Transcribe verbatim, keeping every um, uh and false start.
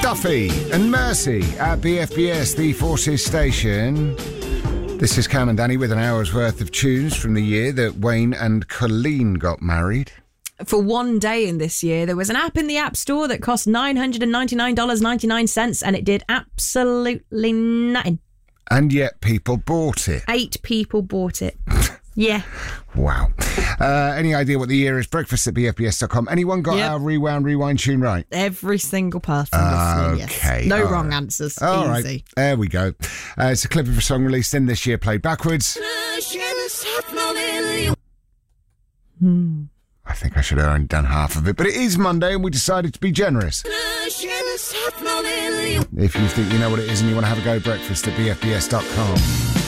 Duffy and Mercy at B F B S, the Forces station. This is Cam and Danny with an hour's worth of tunes from the year that Wayne and Colleen got married. For one day in this year, there was an app in the App Store that cost nine hundred ninety-nine dollars and ninety-nine cents and it did absolutely nothing. And yet people bought it. Eight people bought it. Yeah. Wow. Uh, any idea what the year is? Breakfast at b f b s dot com. Anyone got Yep. our Rewound Rewind tune right? Every single person listening, Okay. yes. No all wrong right. answers. All Easy. right. There we go. Uh, it's a clip of a song released in this year, played backwards. Hmm. I think I should have only done half of it, but it is Monday and we decided to be generous. If you think you know what it is and you want to have a go, breakfast at b f b s dot com.